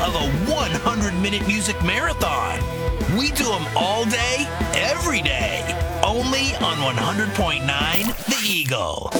of a 100-minute music marathon. We do them all day, every day. Only on 100.9 The Eagle.